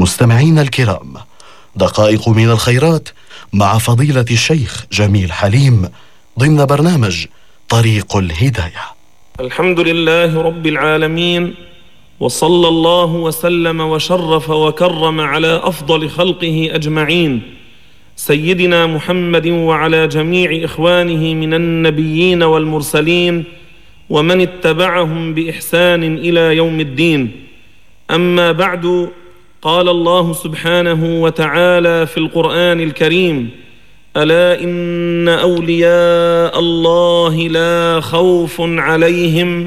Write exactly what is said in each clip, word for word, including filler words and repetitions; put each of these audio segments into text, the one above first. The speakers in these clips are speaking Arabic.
مستمعين الكرام، دقائق من الخيرات مع فضيلة الشيخ جميل حليم ضمن برنامج طريق الهداية. الحمد لله رب العالمين، وصلى الله وسلم وشرف وكرم على أفضل خلقه أجمعين، سيدنا محمد وعلى جميع إخوانه من النبيين والمرسلين ومن اتبعهم بإحسان إلى يوم الدين. أما بعد، قال الله سبحانه وتعالى في القرآن الكريم: ألا إن أولياء الله لا خوف عليهم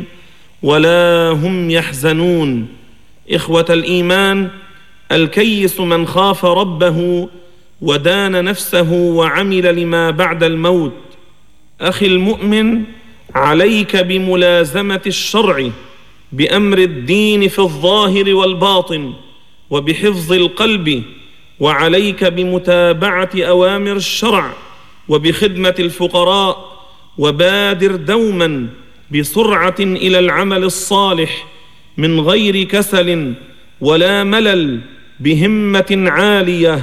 ولا هم يحزنون. إخوة الإيمان، الكيس من خاف ربه ودان نفسه وعمل لما بعد الموت. أخي المؤمن، عليك بملازمة الشرع بأمر الدين في الظاهر والباطن وبحفظ القلب، وعليك بمتابعة أوامر الشرع وبخدمة الفقراء، وبادر دوما بسرعة إلى العمل الصالح من غير كسل ولا ملل، بهمة عالية،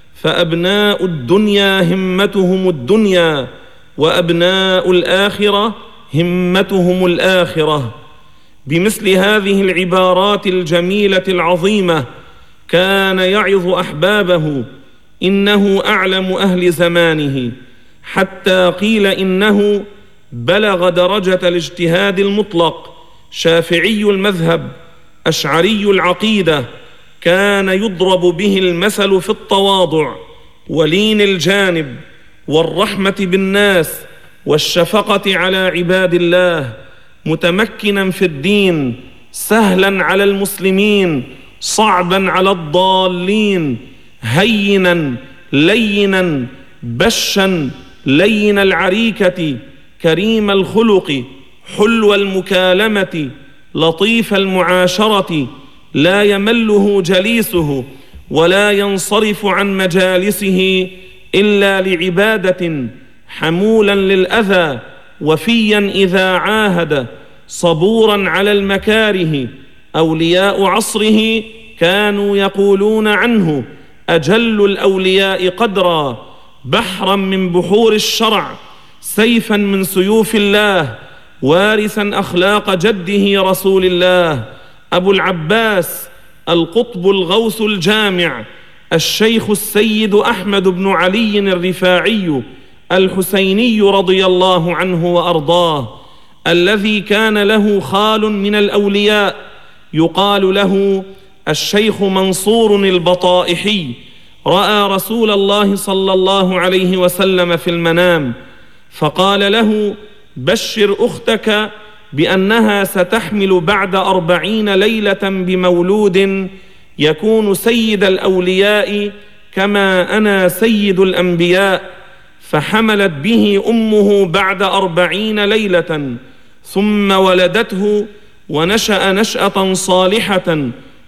فأبناء الدنيا همتهم الدنيا وأبناء الآخرة همتهم الآخرة. بمثل هذه العبارات الجميلة العظيمة كان يعظ أحبابه، إنه أعلم أهل زمانه، حتى قيل إنه بلغ درجة الاجتهاد المطلق، شافعي المذهب، أشعري العقيدة، كان يضرب به المثل في التواضع ولين الجانب والرحمة بالناس والشفقة على عباد الله، متمكنا في الدين، سهلا على المسلمين، صعبا على الضالين، هينا لينا بشا لين العريكة، كريم الخلق، حلو المكالمة، لطيف المعاشرة، لا يمله جليسه ولا ينصرف عن مجالسه إلا لعبادة، حمولا للأذى، وفيا إذا عاهد، صبورا على المكاره. أولياء عصره كانوا يقولون عنه: أجل الأولياء قدرا، بحرا من بحور الشرع، سيفا من سيوف الله، وارثا أخلاق جده رسول الله، أبو العباس القطب الغوث الجامع، الشيخ السيد أحمد بن علي الرفاعي الحسيني رضي الله عنه وأرضاه، الذي كان له خال من الأولياء يقال له الشيخ منصور البطائحي، رأى رسول الله صلى الله عليه وسلم في المنام، فقال له: بشر أختك بأنها ستحمل بعد أربعين ليلة بمولود يكون سيد الأولياء كما أنا سيد الأنبياء. فحملت به أمه بعد أربعين ليلة، ثم ولدته، ونشأ نشأة صالحة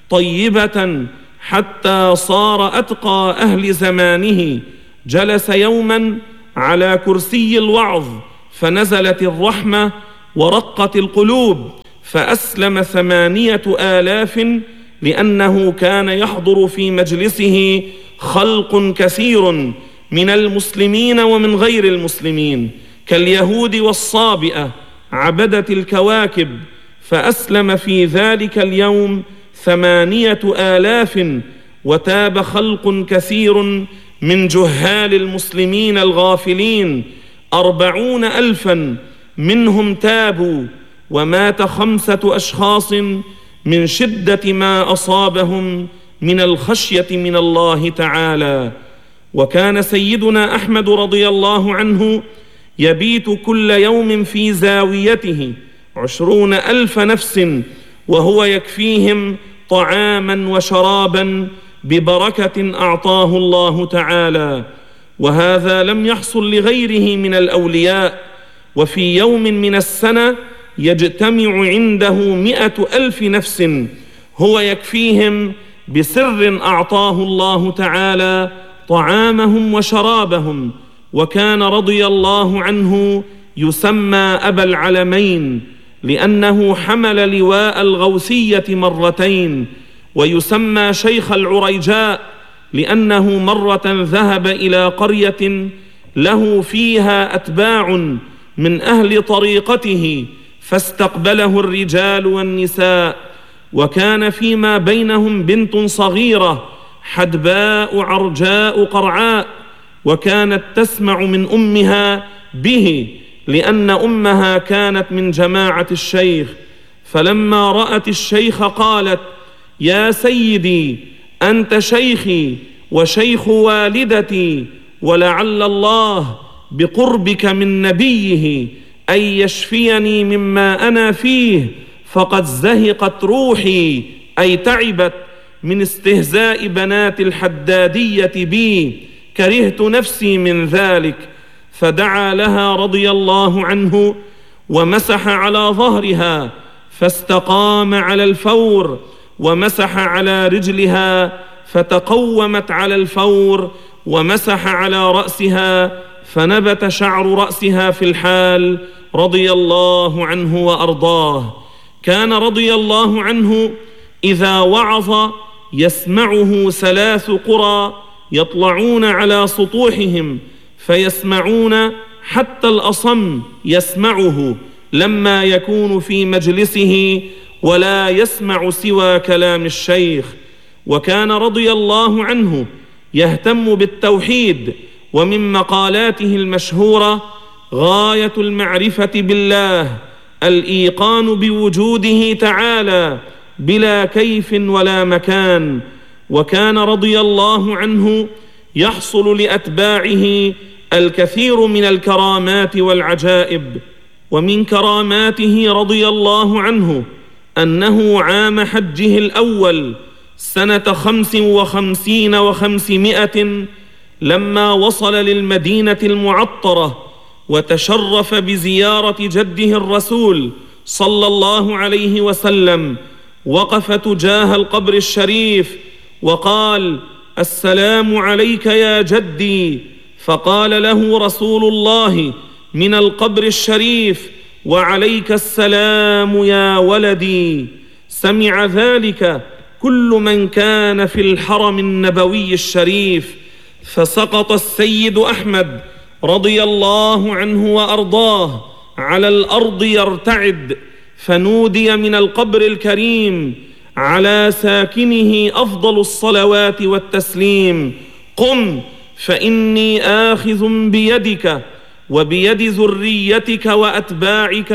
طيبة حتى صار أتقى أهل زمانه. جلس يوما على كرسي الوعظ، فنزلت الرحمة ورقت القلوب، فأسلم ثمانية آلاف، لأنه كان يحضر في مجلسه خلق كثير من المسلمين ومن غير المسلمين، كاليهود والصابئة عبدة الكواكب، فأسلم في ذلك اليوم ثمانية آلاف، وتاب خلق كثير من جهال المسلمين الغافلين، أربعون ألفا منهم تابوا، ومات خمسة أشخاص من شدة ما أصابهم من الخشية من الله تعالى. وكان سيدنا أحمد رضي الله عنه يبيت كل يوم في زاويته عشرون ألف نفس، وهو يكفيهم طعاما وشرابا ببركة أعطاه الله تعالى، وهذا لم يحصل لغيره من الأولياء. وفي يوم من السنة يجتمع عنده مئة ألف نفس، هو يكفيهم بسر أعطاه الله تعالى طعامهم وشرابهم. وكان رضي الله عنه يسمى أبا العلمين، لأنه حمل لواء الغوثية مرتين، ويسمى شيخ العريجاء لأنه مرة ذهب إلى قرية له فيها أتباع من أهل طريقته فاستقبله الرجال والنساء، وكان فيما بينهم بنت صغيرة حدباء عرجاء قرعاء، وكانت تسمع من أمها به لأن أمها كانت من جماعة الشيخ. فلما رأت الشيخ قالت: يا سيدي، أنت شيخي وشيخ والدتي، ولعل الله بقربك من نبيه أن يشفيني مما أنا فيه، فقد زهقت روحي أي تعبت من استهزاء بنات الحدادية بي، كرهت نفسي من ذلك. فدعا لها رضي الله عنه ومسح على ظهرها فاستقام على الفور، ومسح على رجلها فتقومت على الفور، ومسح على رأسها فنبت شعر رأسها في الحال، رضي الله عنه وأرضاه. كان رضي الله عنه إذا وعظ يسمعه ثلاث قرى يطلعون على سطوحهم فيسمعون، حتى الأصم يسمعه لما يكون في مجلسه ولا يسمع سوى كلام الشيخ. وكان رضي الله عنه يهتم بالتوحيد، ومن مقالاته المشهورة: غاية المعرفة بالله الإيقان بوجوده تعالى بلا كيف ولا مكان. وكان رضي الله عنه يحصل لأتباعه الكثير من الكرامات والعجائب. ومن كراماته رضي الله عنه أنه عام حجه الأول سنة خمس وخمسين وخمسمائة لما وصل للمدينة المعطرة وتشرف بزيارة جده الرسول صلى الله عليه وسلم، وقف تجاه القبر الشريف وقال: السلام عليك يا جدي. فقال له رسول الله من القبر الشريف: وعليك السلام يا ولدي. سمع ذلك كل من كان في الحرم النبوي الشريف، فسقط السيد أحمد رضي الله عنه وأرضاه على الأرض يرتعد، فنودي من القبر الكريم على ساكنه أفضل الصلوات والتسليم: قم فإني آخذ بيدك وبيد ذريتك وأتباعك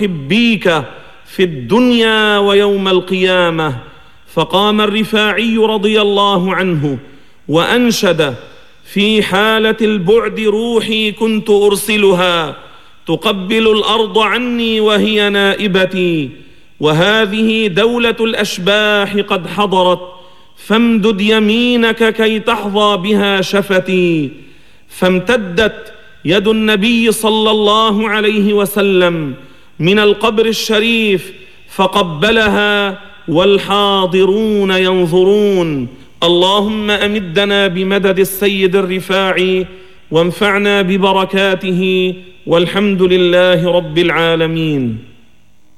ومحبيك في الدنيا ويوم القيامة. فقام الرفاعي رضي الله عنه وأنشد: في حالة البعد روحي كنت أرسلها، تقبل الأرض عني وهي نائبتي، وهذه دولة الأشباح قد حضرت، فامدد يمينك كي تحظى بها شفتي. فامتدت يد النبي صلى الله عليه وسلم من القبر الشريف فقبلها والحاضرون ينظرون. اللهم أمدنا بمدد السيد الرفاعي وانفعنا ببركاته، والحمد لله رب العالمين.